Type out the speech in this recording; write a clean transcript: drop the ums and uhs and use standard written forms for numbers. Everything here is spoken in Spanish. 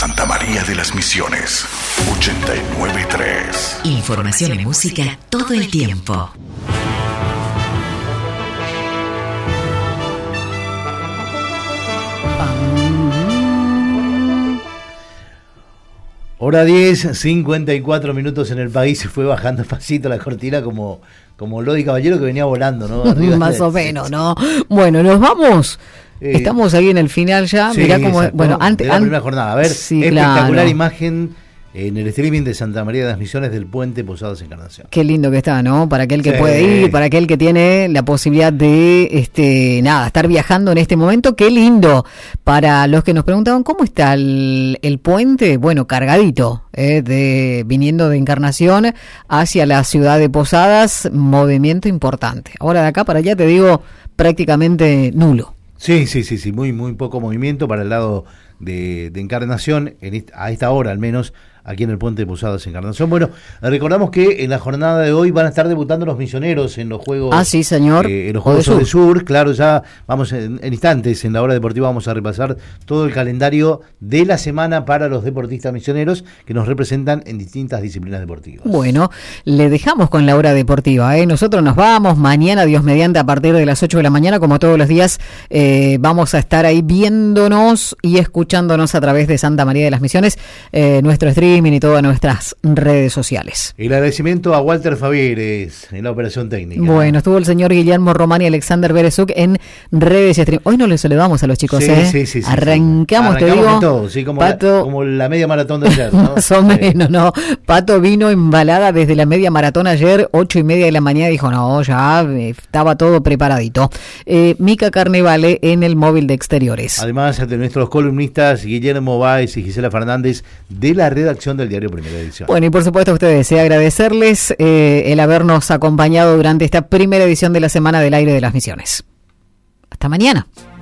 Santa María de las Misiones, 89.3. Información y música todo el tiempo. Hora 10, 54 minutos en el país. Se fue bajando despacito la cortina como Lodi Caballero que venía volando, ¿no? Arriba más o menos, ¿no? Bueno, nos vamos. Estamos ahí en el final ya. Sí, mirá cómo. exacto. Bueno, antes. De la primera jornada. A ver, sí, espectacular claro. Imagen en el streaming de Santa María de las Misiones del Puente Posadas Encarnación. Qué lindo que está, ¿no? Para aquel que Sí. puede ir, para aquel que tiene la posibilidad de, estar viajando en este momento. Qué lindo. Para los que nos preguntaban cómo está el puente, bueno, cargadito, viniendo de Encarnación hacia la ciudad de Posadas, movimiento importante. Ahora de acá para allá te digo prácticamente nulo. Sí, muy poco movimiento para el lado de Encarnación, a esta hora al menos, aquí en el Puente Posadas Encarnación. Bueno, recordamos que en la jornada de hoy van a estar debutando los misioneros en los Juegos. Ah, sí, señor. En los Juegos del Sur. Claro, ya vamos en instantes, en la hora deportiva vamos a repasar todo el calendario de la semana para los deportistas misioneros que nos representan en distintas disciplinas deportivas. Bueno, le dejamos con la hora deportiva, Nosotros nos vamos mañana, Dios mediante, a partir de las 8 de la mañana, como todos los días, vamos a estar ahí viéndonos y escuchándonos a través de Santa María de las Misiones, nuestro streaming y todas nuestras redes sociales. El agradecimiento a Walter Favieres en la operación técnica. Bueno, estuvo el señor Guillermo Román y Alexander Berezuk en redes y stream. Hoy no les saludamos a los chicos, Sí. Arrancamos, te digo. Todo, sí, como Pato, como la media maratón de ayer, ¿no? Más o menos, ¿no? Pato vino embalada desde la media maratón ayer, 8:30 de la mañana, dijo, no, ya estaba todo preparadito. Mica Carnevale en el móvil de exteriores. Además de nuestros columnistas Guillermo Báez y Gisela Fernández de la redacción del diario Primera Edición. Bueno, y por supuesto a ustedes, agradecerles el habernos acompañado durante esta primera edición de la Semana del Aire de las Misiones. Hasta mañana.